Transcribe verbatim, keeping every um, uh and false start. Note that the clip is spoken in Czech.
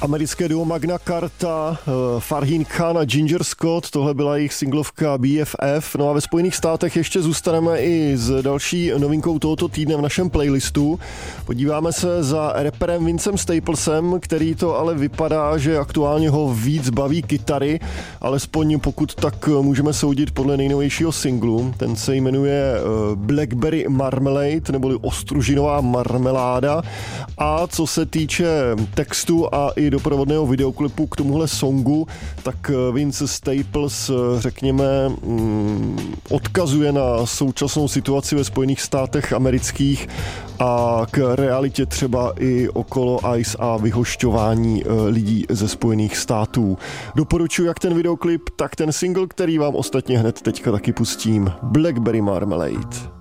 Americké duo Magna Carta, Farheen Khan a Ginger Scott, tohle byla jejich singlovka B F F. No a ve Spojených státech ještě zůstaneme i s další novinkou tohoto týdne v našem playlistu. Podíváme se za raperem Vincem Staplesem, který to ale vypadá, že aktuálně ho víc baví kytary, alespoň pokud tak můžeme soudit podle nejnovějšího singlu. Ten se jmenuje Blackberry Marmalade, neboli ostružinová marmeláda. A co se týče textu a i doprovodného videoklipu k tomuhle songu, tak Vince Staples, řekněme, odkazuje na současnou situaci ve Spojených státech amerických a k realitě třeba i okolo ICE a vyhošťování lidí ze Spojených států. Doporučuji jak ten videoklip, tak ten single, který vám ostatně hned teďka taky pustím. Blackberry Marmalade.